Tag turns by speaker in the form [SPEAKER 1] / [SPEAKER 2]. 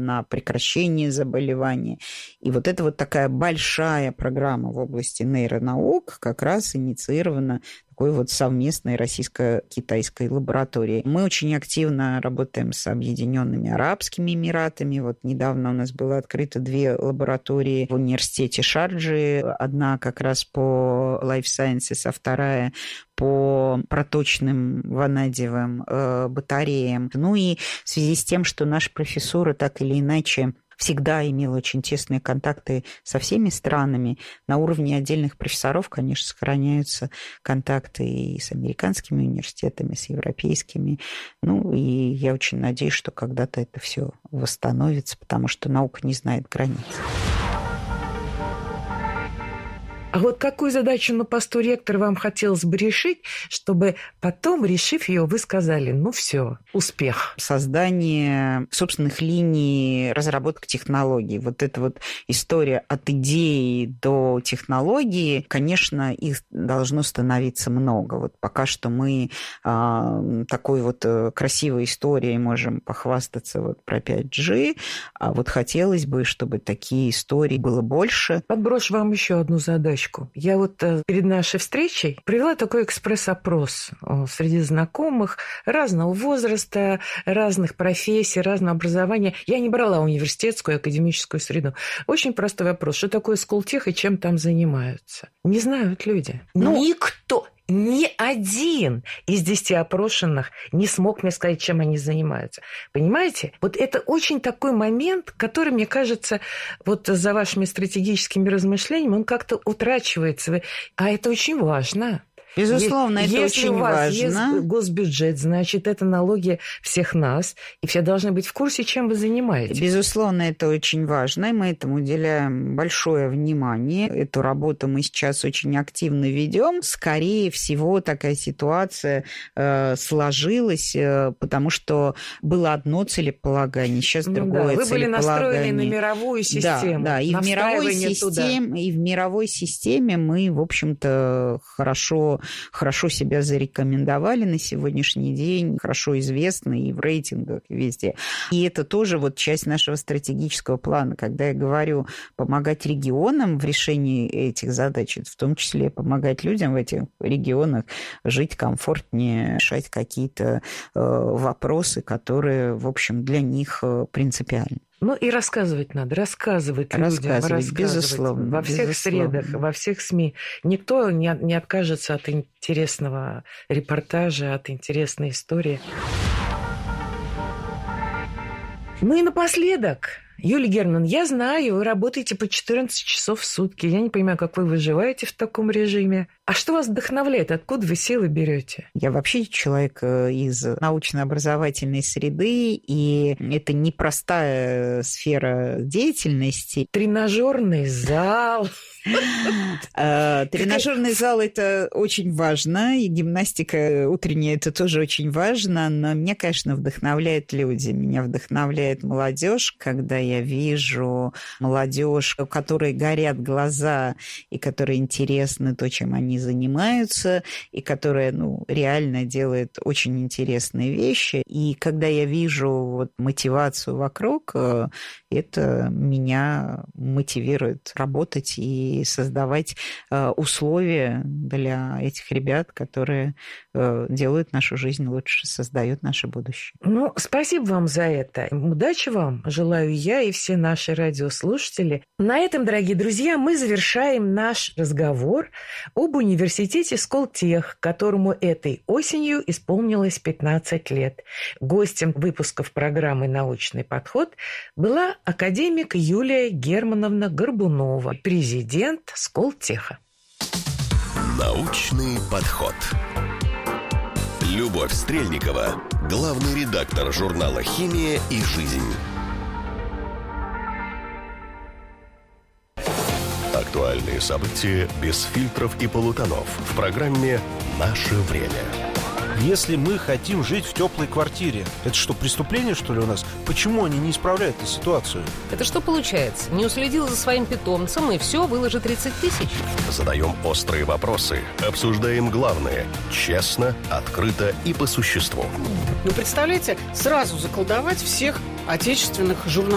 [SPEAKER 1] на прекращение заболевания. И вот это вот такая большая программа в области нейронаук как раз инициирована такой вот совместной российско-китайской лабораторией. Мы очень активно работаем с Объединенными Арабскими Эмиратами. Вот недавно у нас было открыто 2 лаборатории в университете Шарджи. Одна как раз по Life Sciences, а вторая по проточным ванадиевым батареям. Ну и в связи с тем, что наша профессура так или иначе всегда имела очень тесные контакты со всеми странами. На уровне отдельных профессоров, конечно, сохраняются контакты и с американскими университетами, с европейскими. Ну, и я очень надеюсь, что когда-то это все восстановится, потому что наука не знает границ.
[SPEAKER 2] А вот какую задачу на посту ректора вам хотелось бы решить, чтобы потом, решив ее, вы сказали, ну все, успех?
[SPEAKER 1] Создание собственных линий, разработка технологий. Вот эта вот история от идеи до технологии, конечно, их должно становиться много. Вот пока что мы такой вот красивой историей можем похвастаться вот про 5G, а вот хотелось бы, чтобы такие истории было больше.
[SPEAKER 2] Подброшу вам еще одну задачу. Я вот перед нашей встречей провела такой экспресс-опрос среди знакомых разного возраста, разных профессий, разного образования. Я не брала университетскую, академическую среду. Очень простой вопрос. Что такое скултех и чем там занимаются? Не знают люди. Никто. Ни один из 10 опрошенных не смог мне сказать, чем они занимаются. Понимаете? Вот это очень такой момент, который, мне кажется, вот за вашими стратегическими размышлениями, он как-то утрачивается. А это очень важно.
[SPEAKER 1] Безусловно, это очень важно.
[SPEAKER 2] Если у вас есть госбюджет, значит, это налоги всех нас, и все должны быть в курсе, чем вы занимаетесь.
[SPEAKER 1] Безусловно, это очень важно, и мы этому уделяем большое внимание. Эту работу мы сейчас очень активно ведем. Скорее всего, такая ситуация сложилась, потому что было одно целеполагание, сейчас другое целеполагание.
[SPEAKER 2] Вы были настроены на мировую систему.
[SPEAKER 1] Да, и в мировой системе мы, в общем-то, хорошо себя зарекомендовали на сегодняшний день, хорошо известны и в рейтингах, и везде. И это тоже вот часть нашего стратегического плана. Когда я говорю помогать регионам в решении этих задач, в том числе помогать людям в этих регионах жить комфортнее, решать какие-то вопросы, которые, в общем, для них принципиальны.
[SPEAKER 2] Ну и рассказывать надо, рассказывать людям,
[SPEAKER 1] безусловно.
[SPEAKER 2] Во всех средах, во всех СМИ. Никто не откажется от интересного репортажа, от интересной истории. Ну и напоследок, Юлия Германовна, я знаю, вы работаете по 14 часов в сутки. Я не понимаю, как вы выживаете в таком режиме. А что вас вдохновляет? Откуда вы силы берете?
[SPEAKER 1] Я вообще человек из научно-образовательной среды, и это непростая сфера деятельности.
[SPEAKER 2] Тренажерный зал.
[SPEAKER 1] Тренажерный зал – это очень важно, и гимнастика утренняя – это тоже очень важно, но меня, конечно, вдохновляют люди. Меня вдохновляет молодежь, когда я вижу молодежь, у которой горят глаза, и которой интересно то, чем они занимаются, и которая реально делает очень интересные вещи. И когда я вижу вот мотивацию вокруг, это меня мотивирует работать и создавать условия для этих ребят, которые делают нашу жизнь лучше, создают наше будущее.
[SPEAKER 2] Ну, спасибо вам за это. Удачи вам желаю я и все наши радиослушатели. На этом, дорогие друзья, мы завершаем наш разговор об университете Сколтех, которому этой осенью исполнилось 15 лет. Гостем выпусков программы «Научный подход» была академик Юлия Германовна Горбунова, президент Сколтеха.
[SPEAKER 3] «Научный подход». Любовь Стрельникова, главный редактор журнала «Химия и жизнь». Актуальные события без фильтров и полутонов в программе «Наше время».
[SPEAKER 4] Если мы хотим жить в теплой квартире, это что, преступление, что ли, у нас? Почему они не исправляют эту ситуацию?
[SPEAKER 5] Это что получается? Не уследил за своим питомцем, и все, выложи 30 тысяч?
[SPEAKER 3] Задаем острые вопросы, обсуждаем главное. Честно, открыто и по существу.
[SPEAKER 6] Вы представляете, сразу заколдовать всех отечественных журналистов.